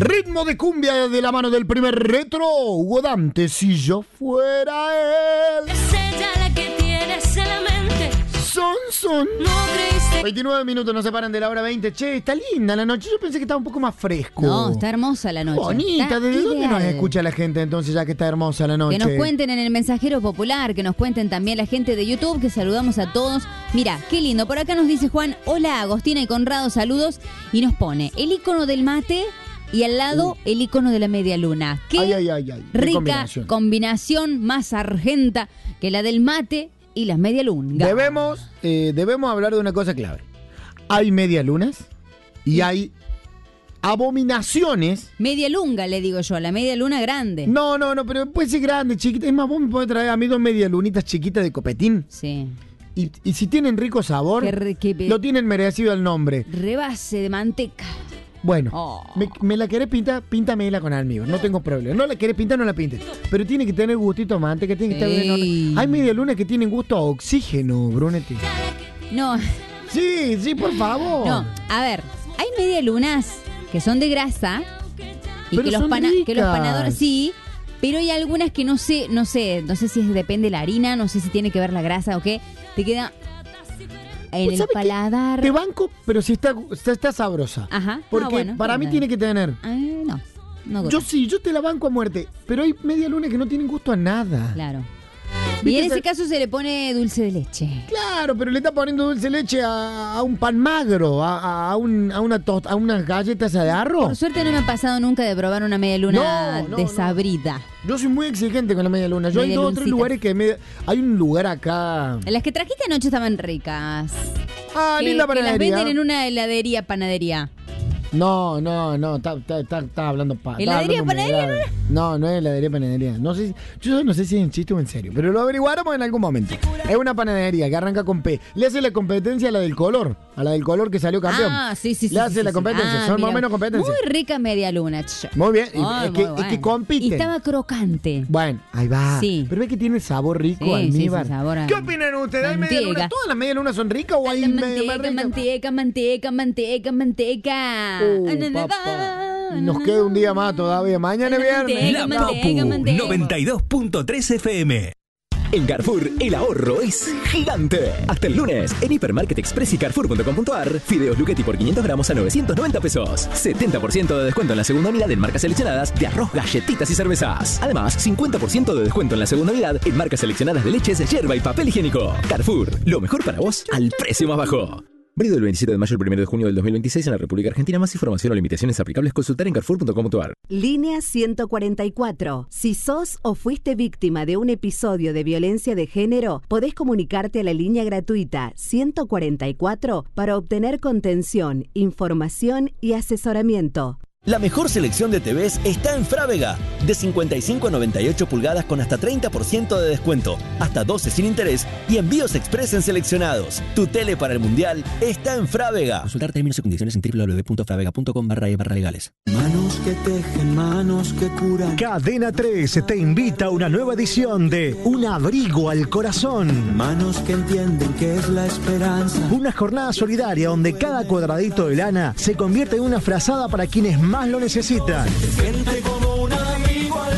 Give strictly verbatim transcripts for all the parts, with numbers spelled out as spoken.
Ritmo de cumbia de la mano del primer retro, Hugo Dante, si yo fuera él. Es ella la que tienes en la mente. Son, son. No creíste. veintinueve minutos nos separan de la hora veinte. Che, está linda la noche. Yo pensé que estaba un poco más fresco. No, está hermosa la noche. Bonita. Está ¿Desde dónde nos ideal. escucha la gente entonces ya que está hermosa la noche? Que nos cuenten en el mensajero popular, que nos cuenten también la gente de YouTube, que saludamos a todos. Mira, qué lindo. Por acá nos dice Juan, hola Agostina y Conrado, saludos. Y nos pone el icono del mate y al lado uh. el icono de la media luna. Qué ay, ay, ay, ay. rica combinación. combinación, más argenta que la del mate y las media luna. Debemos, eh, debemos hablar de una cosa clave. Hay media lunas y hay abominaciones. Media lunga, le digo yo, la media luna grande. No, no, no, pero puede ser grande, chiquita. Es más, vos me podés traer a mí dos media lunitas chiquitas de copetín. Sí. Y, y si tienen rico sabor, Qué, qué, lo tienen merecido el nombre. Rebase de manteca. Bueno, oh. me, me la querés pintar, píntamela con almíbar, no tengo problema. No la querés pintar, no la pintes. Pero tiene que tener gustito a manteca, tiene que sí. estar bien. Hay media luna que tienen gusto a oxígeno, Brunetti. No. Sí, sí, por favor. No, a ver, hay media lunas que son de grasa y pero que los, son pana, que los ricas. panadores sí, pero hay algunas que no sé, no sé, no sé si es, depende de la harina, no sé si tiene que ver la grasa o qué, te queda en el paladar. Te banco, pero si está, está, está sabrosa. Ajá. Porque ah, bueno, para mí bueno. tiene que tener. Ah, no, no. Yo sí, yo te la banco a muerte, pero hay media luna que no tienen gusto a nada. Claro. Y en ese esa... caso se le pone dulce de leche. Claro, pero le está poniendo dulce de leche a, a un pan magro, a, a, un, a, una to, a unas galletas de arroz. Por suerte no me ha pasado nunca de probar una media luna no, no, desabrida. No. Yo soy muy exigente con la media luna. Yo media hay dos o tres luncita. lugares que... Me, hay un lugar acá... Las que trajiste anoche estaban ricas. Ah, que, linda panadería. Que las venden en una heladería, panadería. No, no, no, está, está, está, está hablando pa, ¿Heladería, está hablando panadería? No, no es heladería, panadería. No sé, yo no sé si es en chiste o en serio, pero lo averiguaremos en algún momento. Es una panadería que arranca con P. Le hace la competencia a la del color, a la del color que salió campeón. Ah, sí, sí, sí. Le hace sí, la sí, competencia, ah, son mira, más o menos competencia. Muy rica media luna. Ch. Muy bien, Oh, es, muy que, bueno. es que compiten. Y estaba crocante. Bueno, ahí va. Sí. Pero ve que tiene sabor rico, Sí, almíbar. sí, sí, sabor a- ¿Qué opinan ustedes? ¿Hay media Manteca. luna? ¿Todas las media lunas son ricas o hay La media más manteca, ricas? manteca, manteca, manteca, manteca. Uh, Ah, na, na, papá. na, Y nos na, queda un día más todavía. Mañana es viernes. La manteca, Popu manteca. noventa y dos punto tres F M. En Carrefour, el ahorro es gigante. Hasta el lunes, en Hipermarket Express y Carrefour punto com punto ar, fideos Luchetti por quinientos gramos a novecientos noventa pesos. setenta por ciento de descuento en la segunda unidad en marcas seleccionadas de arroz, galletitas y cervezas. Además, cincuenta por ciento de descuento en la segunda unidad en marcas seleccionadas de leches, yerba y papel higiénico. Carrefour, lo mejor para vos al precio más bajo. Válido del veintisiete de mayo al primero de junio del dos mil veintiséis en la República Argentina. Más información o limitaciones aplicables consultar en carrefour punto com punto ar. Línea ciento cuarenta y cuatro. Si sos o fuiste víctima de un episodio de violencia de género, podés comunicarte a la línea gratuita ciento cuarenta y cuatro para obtener contención, información y asesoramiento. La mejor selección de T Vs está en Frávega. De cincuenta y cinco a noventa y ocho pulgadas con hasta treinta por ciento de descuento, hasta doce sin interés y envíos express en seleccionados. Tu tele para el Mundial está en Frávega. Consultar términos y condiciones en w w w punto fravega punto com barra e barra legales. Manos que tejen, manos que curan. Cadena tres te invita a una nueva edición de Un abrigo al corazón. Manos que entienden que es la esperanza. Una jornada solidaria donde cada cuadradito de lana se convierte en una frazada para quienes más lo necesitan. Gente como un amigo al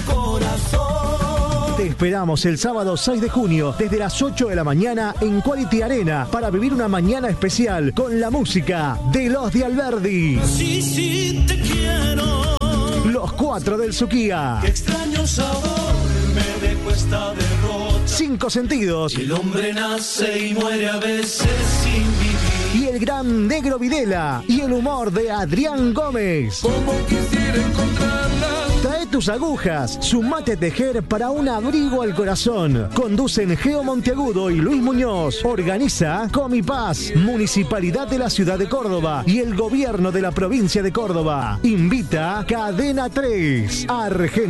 corazón. Te esperamos el sábado seis de junio desde las ocho de la mañana en Quality Arena para vivir una mañana especial con la música de Los de Alberdi. Sí, sí, te quiero. Los cuatro del Suquía. Qué extraño sabor me dejó esta derrota. Cinco sentidos. El hombre nace y muere a veces sin vivir. Y el gran Negro Videla y el humor de Adrián Gómez. Como quisiera encontrarla. Trae tus agujas, sumate a tejer para un abrigo al corazón. Conducen Geo Monteagudo y Luis Muñoz. Organiza Comipaz, Municipalidad de la Ciudad de Córdoba y el Gobierno de la Provincia de Córdoba. Invita Cadena tres,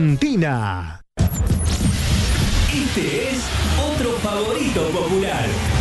Argentina. Este es otro favorito popular.